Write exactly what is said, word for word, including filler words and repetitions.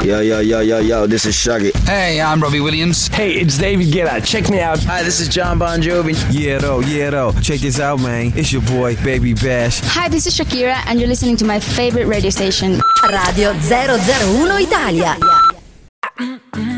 Yo, yo, yo, yo, yo, this is Shaggy. Hey, I'm Robbie Williams. Hey, it's David Guetta. Check me out. Hi, this is John Bon Jovi. Yeah, though, yeah, though. Check this out, man. It's your boy, Baby Bash. Hi, this is Shakira, and you're listening to my favorite radio station. Radio zero zero uno Italia.